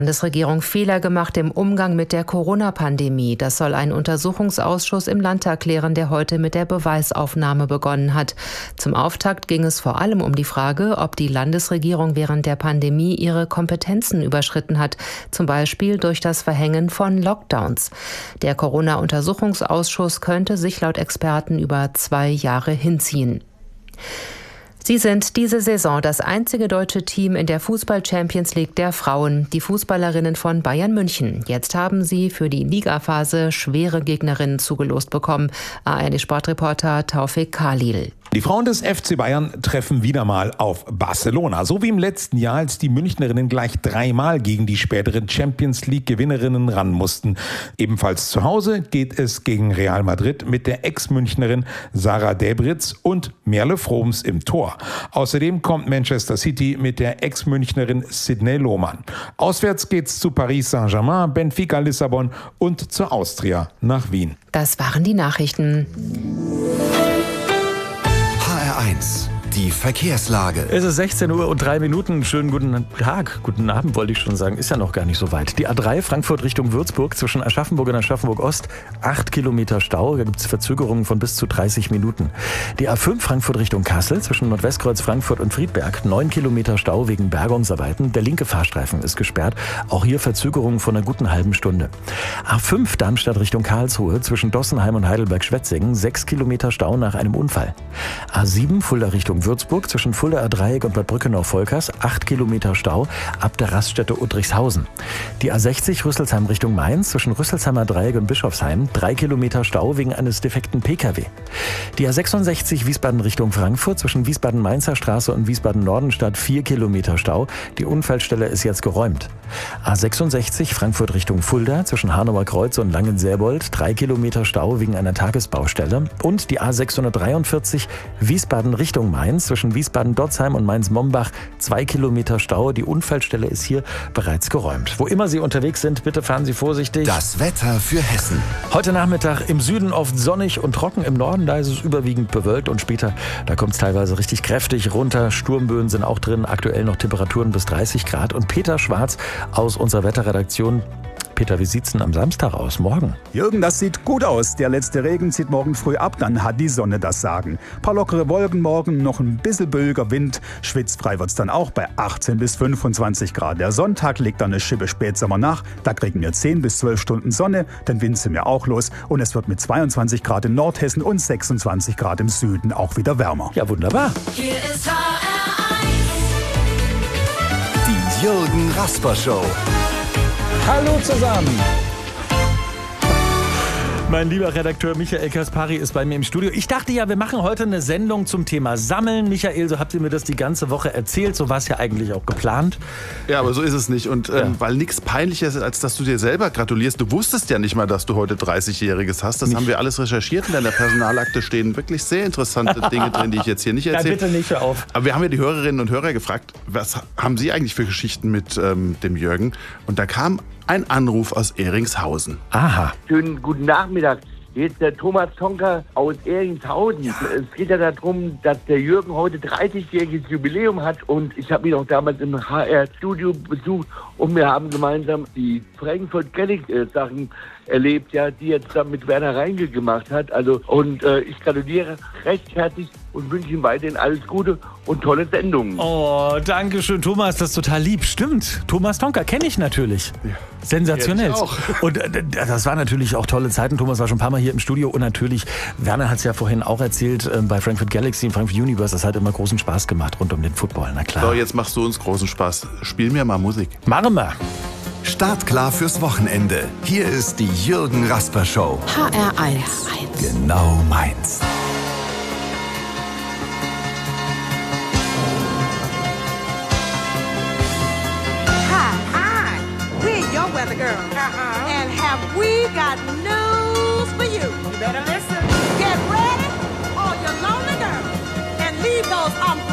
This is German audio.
Die Bundesregierung Fehler gemacht im Umgang mit der Corona-Pandemie. Das soll ein Untersuchungsausschuss im Landtag klären, der heute mit der Beweisaufnahme begonnen hat. Zum Auftakt ging es vor allem um die Frage, ob die Landesregierung während der Pandemie ihre Kompetenzen überschritten hat, zum Beispiel durch das Verhängen von Lockdowns. Der Corona-Untersuchungsausschuss könnte sich laut Experten über 2 Jahre hinziehen. Sie sind diese Saison das einzige deutsche Team in der Fußball-Champions League der Frauen, die Fußballerinnen von Bayern München. Jetzt haben sie für die Ligaphase schwere Gegnerinnen zugelost bekommen. ARD-Sportreporter Taufik Khalil. Die Frauen des FC Bayern treffen wieder mal auf Barcelona. So wie im letzten Jahr, als die Münchnerinnen gleich 3-mal gegen die späteren Champions-League-Gewinnerinnen ran mussten. Ebenfalls zu Hause geht es gegen Real Madrid mit der Ex-Münchnerin Sarah Debritz und Merle Froms im Tor. Außerdem kommt Manchester City mit der Ex-Münchnerin Sidney Lohmann. Auswärts geht's zu Paris Saint-Germain, Benfica Lissabon und zur Austria nach Wien. Das waren die Nachrichten. HR1, die Verkehrslage. Es ist 16:03 Uhr. Schönen guten Tag, guten Abend wollte ich schon sagen. Ist ja noch gar nicht so weit. Die A3 Frankfurt Richtung Würzburg zwischen Aschaffenburg und Aschaffenburg-Ost. 8 Kilometer Stau. Da gibt es Verzögerungen von bis zu 30 Minuten. Die A5 Frankfurt Richtung Kassel zwischen Nordwestkreuz Frankfurt und Friedberg. 9 Kilometer Stau wegen Bergungsarbeiten. Der linke Fahrstreifen ist gesperrt. Auch hier Verzögerungen von einer guten halben Stunde. A5 Darmstadt Richtung Karlsruhe zwischen Dossenheim und Heidelberg-Schwetzingen. 6 Kilometer Stau nach einem Unfall. A7 Fulda Richtung Würzburg zwischen Fuldaer Dreieck und Bad Brückenau-Volkers 8 Kilometer Stau ab der Raststätte Uttrichshausen. Die A60 Rüsselsheim Richtung Mainz zwischen Rüsselsheimer Dreieck und Bischofsheim 3 Kilometer Stau wegen eines defekten Pkw. Die A66 Wiesbaden Richtung Frankfurt zwischen Wiesbaden-Mainzer Straße und Wiesbaden-Nordenstadt 4 Kilometer Stau. Die Unfallstelle ist jetzt geräumt. A66 Frankfurt Richtung Fulda zwischen Hanauer Kreuz und Langensäbold 3 Kilometer Stau wegen einer Tagesbaustelle. Und die A643 Wiesbaden Richtung Mainz zwischen Wiesbaden-Dotzheim und Mainz-Mombach 2 Kilometer Stau. Die Unfallstelle ist hier bereits geräumt. Wo immer Sie unterwegs sind, bitte fahren Sie vorsichtig. Das Wetter für Hessen. Heute Nachmittag im Süden oft sonnig und trocken. Im Norden, da ist es überwiegend bewölkt und später, da kommt es teilweise richtig kräftig runter. Sturmböen sind auch drin. Aktuell noch Temperaturen bis 30 Grad. Und Peter Schwarz aus unserer Wetterredaktion. Peter, wie sieht's denn am Samstag aus? Morgen? Jürgen, das sieht gut aus. Der letzte Regen zieht morgen früh ab, dann hat die Sonne das Sagen. Paar lockere Wolken morgen, noch ein bisschen böiger Wind. Schwitzfrei wird's dann auch bei 18 bis 25 Grad. Der Sonntag legt dann eine Schippe Spätsommer nach. Da kriegen wir 10 bis 12 Stunden Sonne, den Wind sind wir auch los. Und es wird mit 22 Grad in Nordhessen und 26 Grad im Süden auch wieder wärmer. Ja, wunderbar. Hier ist HR1. Die Jürgen Rasper Show. Hallo zusammen! Mein lieber Redakteur Michael Kaspari ist bei mir im Studio. Ich dachte ja, wir machen heute eine Sendung zum Thema Sammeln. Michael, so habt ihr mir das die ganze Woche erzählt. So war es ja eigentlich auch geplant. Ja, aber so ist es nicht. Und weil nichts peinlicher ist, als dass du dir selber gratulierst. Du wusstest ja nicht mal, dass du heute 30-Jähriges hast. Das haben wir alles recherchiert. In deiner Personalakte stehen wirklich sehr interessante Dinge drin, die ich jetzt hier nicht erzähle. Ja, bitte nicht, hör auf. Aber wir haben ja die Hörerinnen und Hörer gefragt, was haben sie eigentlich für Geschichten mit dem Jürgen? Und da kam ein Anruf aus Ehringshausen. Aha. Schönen guten Nachmittag. Hier ist der Thomas Tonka aus Ehringshausen. Ja. Es geht ja darum, dass der Jürgen heute 30-jähriges Jubiläum hat und ich habe ihn auch damals im HR-Studio besucht und wir haben gemeinsam die Frankfurt Galaxy-Sachen erlebt, ja, die jetzt dann mit Werner Reinke gemacht hat. Also und ich gratuliere recht herzlich und wünsche ihm weiterhin alles Gute und tolle Sendungen. Oh, danke schön, Thomas, das ist total lieb. Stimmt, Thomas Tonka kenne ich natürlich. Ja. Sensationell. Auch. Und das waren natürlich auch tolle Zeiten. Thomas war schon ein paar Mal hier im Studio und natürlich, Werner hat es ja vorhin auch erzählt, bei Frankfurt Galaxy und Frankfurt Universe, das hat immer großen Spaß gemacht rund um den Football, na klar. So, jetzt machst du uns großen Spaß. Spiel mir mal Musik. Machen wir. Startklar fürs Wochenende. Hier ist die Jürgen Rasper Show. HR1. Genau meins. Hi, we're your weather girl. And have we got news for you? You better listen. Get ready, all your lonely girls, and leave those umbrellas